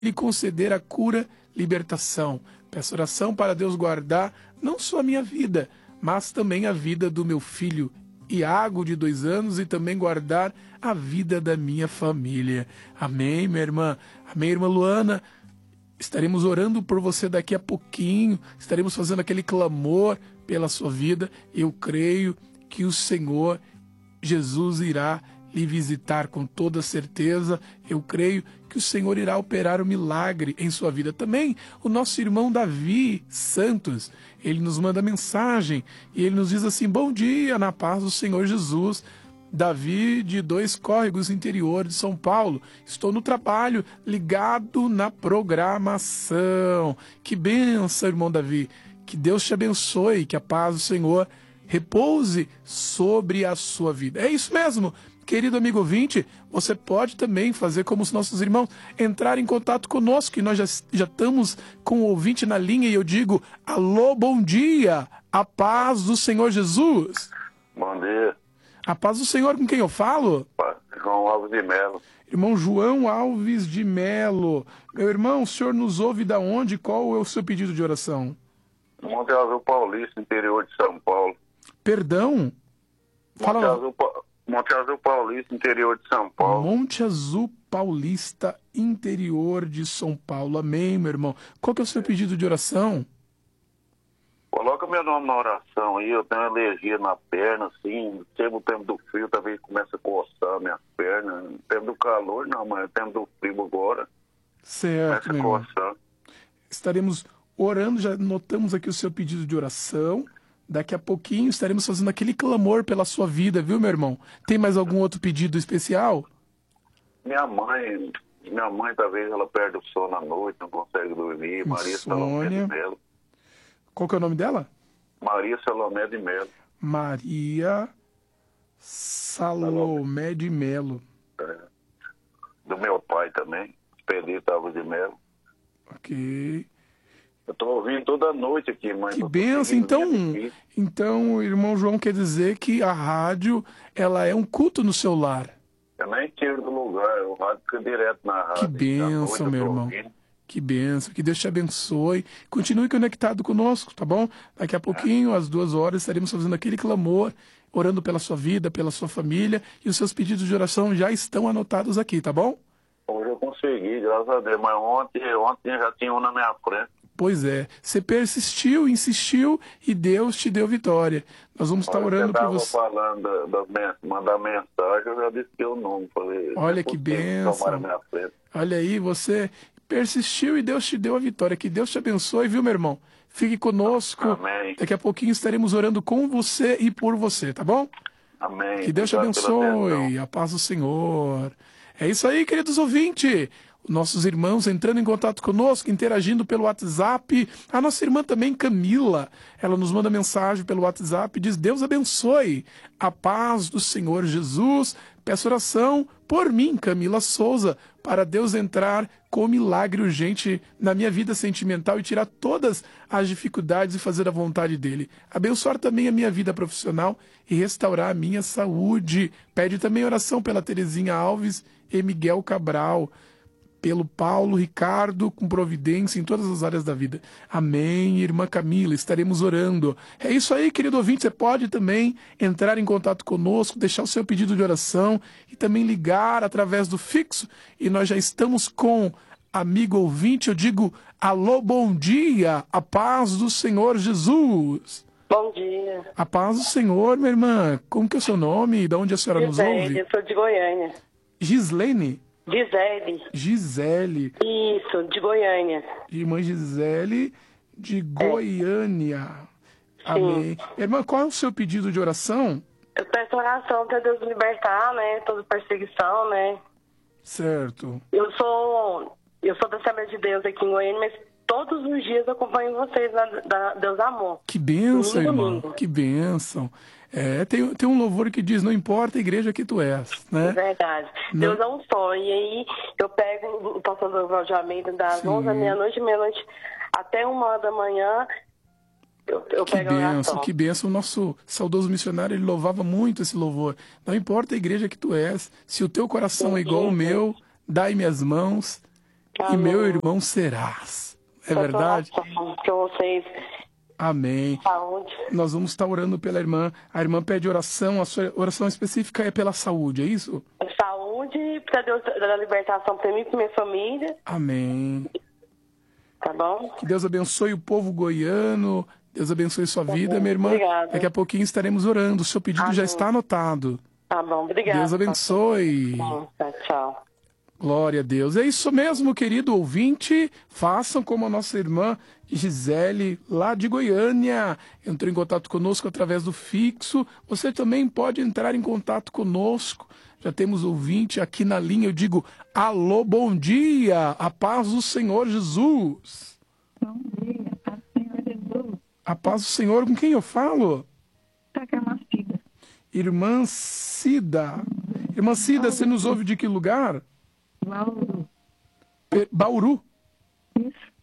lhe conceder a cura, libertação. Peço oração para Deus guardar não só a minha vida, mas também a vida do meu filho Iago, de 2 anos, e também guardar a vida da minha família. Amém, minha irmã. Amém, irmã Luana. Estaremos orando por você daqui a pouquinho, estaremos fazendo aquele clamor pela sua vida. Eu creio que o Senhor Jesus irá lhe visitar com toda certeza. Eu creio que o Senhor irá operar um milagre em sua vida. Também o nosso irmão Davi Santos, ele nos manda mensagem e ele nos diz assim: bom dia, na paz do Senhor Jesus. Davi, de 2 Córregos, interior de São Paulo. Estou no trabalho, ligado na programação. Que bênção, irmão Davi. Que Deus te abençoe, que a paz do Senhor repouse sobre a sua vida. É isso mesmo, querido amigo ouvinte. Você pode também fazer como os nossos irmãos, entrar em contato conosco, que nós já estamos com o ouvinte na linha, e eu digo: alô, bom dia, a paz do Senhor Jesus. Bom dia. A paz do Senhor, com quem eu falo? João Alves de Melo. Irmão João Alves de Melo. Meu irmão, o senhor nos ouve da onde? Qual é o seu pedido de oração? Monte Azul Paulista, interior de São Paulo. Perdão? Monte Azul Paulista, interior de São Paulo. Monte Azul Paulista, interior de São Paulo. Amém, meu irmão. Qual que é o seu pedido de oração? Coloca meu nome na oração aí. Eu tenho alergia na perna, assim. Chega o tempo do frio, talvez começa a coçar minhas pernas. No tempo do calor, não, mas no tempo do frio agora. Certo, começa meu a irmão. coçar. Estaremos orando, já notamos aqui o seu pedido de oração. Daqui a pouquinho estaremos fazendo aquele clamor pela sua vida, viu, meu irmão? Tem mais algum outro pedido especial? Minha mãe, talvez ela perde o sono à noite, não consegue dormir. Maria Salomé de Melo. Qual que é o nome dela? Maria Salomé de Melo. Maria Salomé de Melo. É. Do meu pai também, Pedrito Alves de Melo. Ok. Eu estou ouvindo toda noite aqui, mãe. Que benção. Então, o irmão João quer dizer que a rádio, ela é um culto no seu lar. Eu nem tiro do lugar, o rádio fica direto na rádio. Que benção, meu irmão. Que benção, que Deus te abençoe. Continue conectado conosco, tá bom? Daqui a pouquinho, às 2 horas, estaremos fazendo aquele clamor, orando pela sua vida, pela sua família, e os seus pedidos de oração já estão anotados aqui, tá bom? Hoje eu consegui, graças a Deus, mas ontem já tinha um na minha frente. Pois é, você persistiu, insistiu e Deus te deu vitória. Nós vamos estar orando por você. Falando mandar mensagem, eu já disse que eu não. Falei, olha que benção. Olha aí, você persistiu e Deus te deu a vitória. Que Deus te abençoe, viu, meu irmão? Fique conosco. Amém. Daqui a pouquinho estaremos orando com você e por você, tá bom? Amém. Que Deus te abençoe. A paz do Senhor. É isso aí, queridos ouvintes. Nossos irmãos entrando em contato conosco, interagindo pelo WhatsApp. A nossa irmã também, Camila, ela nos manda mensagem pelo WhatsApp, diz: Deus abençoe, a paz do Senhor Jesus. Peço oração por mim, Camila Souza, para Deus entrar com milagre urgente na minha vida sentimental e tirar todas as dificuldades e fazer a vontade dele. Abençoar também a minha vida profissional e restaurar a minha saúde. Pede também oração pela Terezinha Alves e Miguel Cabral, pelo Paulo Ricardo, com providência em todas as áreas da vida. Amém, irmã Camila, estaremos orando. É isso aí, querido ouvinte, você pode também entrar em contato conosco, deixar o seu pedido de oração e também ligar através do fixo. E nós já estamos com amigo ouvinte, eu digo: alô, bom dia, a paz do Senhor Jesus. Bom dia. A paz do Senhor, minha irmã. Como que é o seu nome e de onde a senhora nos ouve? Eu sou de Goiânia. Gislene? Gisele. Isso, de Goiânia. Irmã Gisele, de Goiânia. Amém. Irmã, qual é o seu pedido de oração? Eu peço oração para Deus libertar, né? Toda perseguição, né? Certo. Eu sou da Assembleia de Deus aqui em Goiânia, mas todos os dias eu acompanho vocês na Deus Amor. Que bênção, irmã. Domingo. Que bênção. Tem um louvor que diz: não importa a igreja que tu és, né? É verdade. Não. Deus é um só. E aí eu pego o pastor do de Almeida das 11 da meia-noite até 1h da manhã. Eu que pego a oração. Que bênção. O nosso saudoso missionário, ele louvava muito esse louvor. Não importa a igreja que tu és, se o teu coração é igual ao meu, dai-me as mãos e meu irmão serás. É verdade? Que vocês... Amém. Saúde. Nós vamos estar orando pela irmã. A irmã pede oração, a sua oração específica é pela saúde, é isso? Saúde, para Deus dar libertação para mim e para minha família. Amém. Tá bom? Que Deus abençoe o povo goiano, Deus abençoe sua vida, minha irmã. Obrigada. Daqui a pouquinho estaremos orando, o seu pedido já está anotado. Tá bom, obrigada. Deus abençoe. Tchau. Glória a Deus. É isso mesmo, querido ouvinte. Façam como a nossa irmã Gisele, lá de Goiânia. Entrou em contato conosco através do fixo. Você também pode entrar em contato conosco. Já temos ouvinte aqui na linha. Eu digo, alô, bom dia. A paz do Senhor Jesus. Bom dia, a paz do Senhor Jesus. A paz do Senhor, com quem eu falo? Tá com a irmã Cida. Irmã Cida. Irmã Cida, você nos ouve de que lugar? Bauru. Bauru. Isso.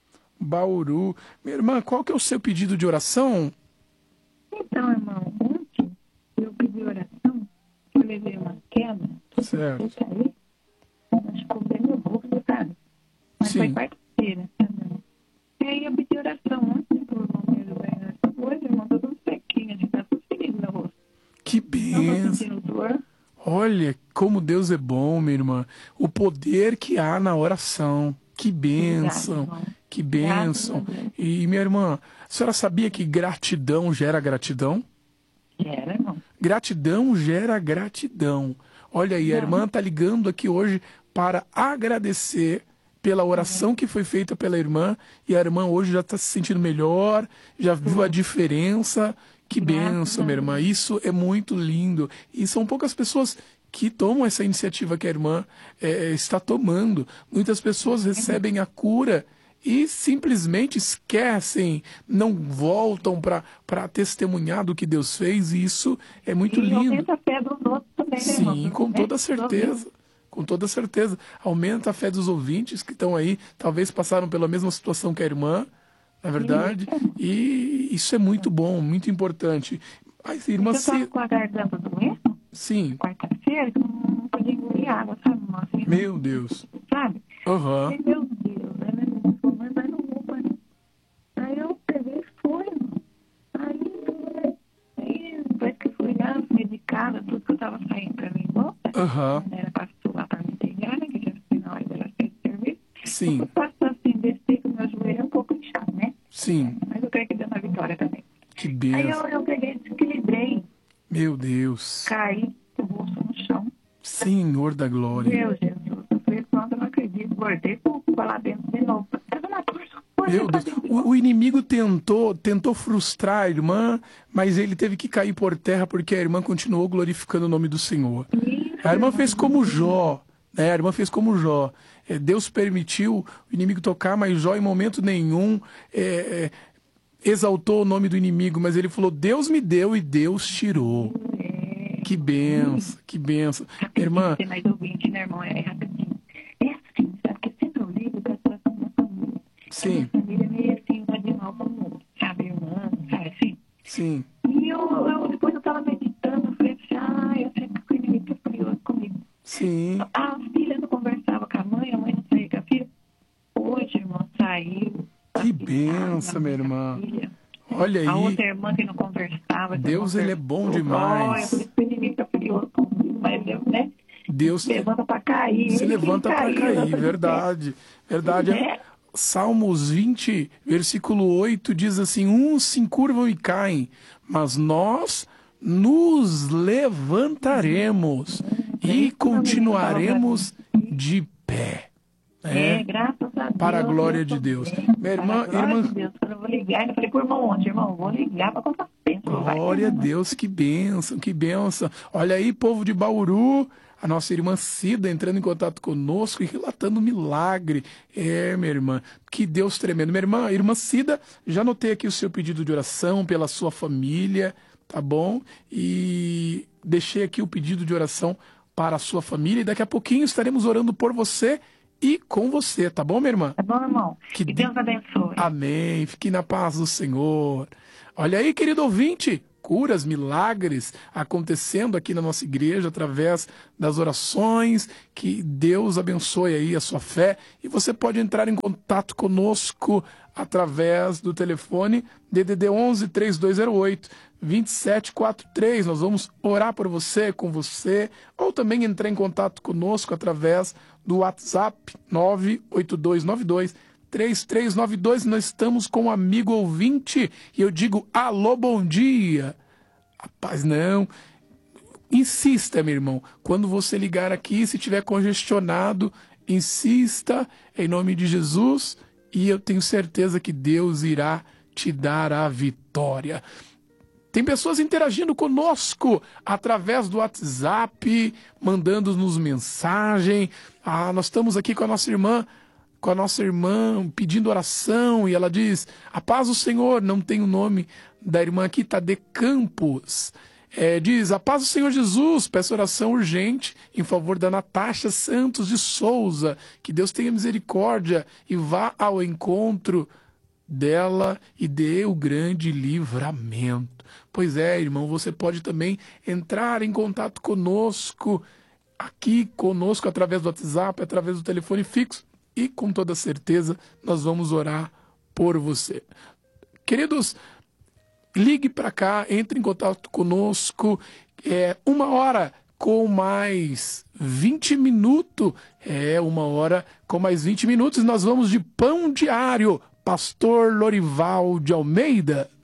Bauru. Minha irmã, qual que é o seu pedido de oração? Então, irmão, ontem eu pedi oração, eu levei uma queda, Certo. eu caí, machucou bem meu bolso, sabe? Mas Sim. foi quarta-feira, sabe, irmão? E aí eu pedi oração ontem pro irmão meu banho. Hoje, irmão, tô tudo sequinho, assim, tá tudo ferido no meu rosto. Que Não tô benção. sentindo dor. Olha como Deus é bom, minha irmã. O poder que há na oração. Que bênção. Obrigada, irmão. Que bênção. Graças a Deus. E, minha irmã, a senhora sabia que gratidão gera gratidão? Era, irmão. Gratidão gera gratidão. Olha aí, a irmã está ligando aqui hoje para agradecer pela oração que foi feita pela irmã, e a irmã hoje já está se sentindo melhor, já viu a diferença. Que bênção, minha irmã. Isso é muito lindo. E são poucas pessoas que tomam essa iniciativa que a irmã está tomando. Muitas pessoas recebem a cura e simplesmente esquecem, não voltam para testemunhar do que Deus fez, e isso é muito E lindo. aumenta a fé dos outros também, né, irmão? Sim, com toda certeza. Com toda certeza. Aumenta a fé dos ouvintes que estão aí, talvez passaram pela mesma situação que a irmã, na verdade, e isso é muito bom, muito importante. Mas, irmã, Eu tava com a garganta doendo, sim, quarta-feira, que eu não podia engolir água, sabe, irmão? Assim, meu Deus. sabe? Aham. Ai, meu Deus, né? Meu irmão falou, mas vai no UPA, né? Aí eu peguei e fui, irmão. Aí depois que eu fui lá, medicada, tudo que eu tava saindo pra mim embora, Aham. era pra lá pra me pegar, né? Que já fui na hora dela fez serviço. Sim, Eu faço assim, descer com o meu joelho é um pouco inchado, né? sim. Mas eu creio que deu na vitória também. Que Aí benção. eu peguei, desequilibrei, Meu Deus. caí com o rosto no chão. Senhor da glória. Meu Jesus, eu falei, pronto, eu não acredito. Bordei por lá dentro de novo. Era uma força. Meu Deus. O inimigo tentou frustrar a irmã, mas ele teve que cair por terra porque a irmã continuou glorificando o nome do Senhor. A irmã fez como Jó, né? A irmã fez como Jó. Deus permitiu o inimigo tocar, mas Jó em momento nenhum exaltou o nome do inimigo, mas ele falou, Deus me deu e Deus tirou. Que benção, que benção. Irmã, Tem mais ouvinte, né, irmão? É rapidinho. É assim, sabe? Que sempre eu ligo com a situação da família. sim, A minha família é meio assim, uma de mal como outra, sabe? Irmã, sabe assim? sim, E eu depois eu tava meditando, eu falei assim, eu sempre que o inimigo é furioso comigo. sim. A filha não conversava com a mãe não saía com a filha. Hoje, irmão, saiu. Que benção, minha irmã. Olha A aí, outra irmã que não conversava. que Deus, não ele é bom conversou. demais. Por isso que o inimigo tá furioso comigo, mas eu, né? Deus Se levanta pra cair. se ele levanta para caiu, cair, eu tô de verdade. Verdade. É. Salmos 20, versículo 8 diz assim: uns se encurvam e caem, mas nós nos levantaremos e continuaremos de pé. Graças a Deus. Para a glória eu de tô Deus. bem. Minha Para a irmã, glória de Deus. Eu vou ligar, eu falei pro irmão ontem, irmão, vou ligar pra contar tempo. glória a Deus, que bênção, que bênção. Olha aí, povo de Bauru, a nossa irmã Cida entrando em contato conosco e relatando um milagre. Minha irmã, que Deus tremendo. Minha irmã Cida, já anotei aqui o seu pedido de oração pela sua família, tá bom? E deixei aqui o pedido de oração para a sua família e daqui a pouquinho estaremos orando por você e com você, tá bom, minha irmã? Tá bom, irmão? Que Deus abençoe. Amém. Fique na paz do Senhor. Olha aí, querido ouvinte, curas, milagres acontecendo aqui na nossa igreja através das orações. Que Deus abençoe aí a sua fé, e você pode entrar em contato conosco através do telefone DDD 11 3208 2743. Nós vamos orar por você, com você, ou também entrar em contato conosco através do WhatsApp 98292 3392. Nós estamos com um amigo ouvinte e eu digo: alô, bom dia. Rapaz, não. Insista, meu irmão. Quando você ligar aqui, se estiver congestionado, insista em nome de Jesus, e eu tenho certeza que Deus irá te dar a vitória. Tem pessoas interagindo conosco através do WhatsApp, mandando-nos mensagem. Nós estamos aqui com a nossa irmã pedindo oração, e ela diz: a paz do Senhor. Não tem o nome da irmã aqui, Tade Campos. Diz: a paz do Senhor Jesus, peço oração urgente em favor da Natasha Santos de Souza, que Deus tenha misericórdia e vá ao encontro dela e dê o grande livramento. Pois é, irmão, você pode também entrar em contato conosco, aqui conosco, através do WhatsApp, através do telefone fixo, e com toda certeza nós vamos orar por você. Queridos, ligue para cá, entre em contato conosco. 1h com mais 20 minutos. 1h com mais 20 minutos. Nós vamos de Pão Diário. Pastor Lorival de Almeida.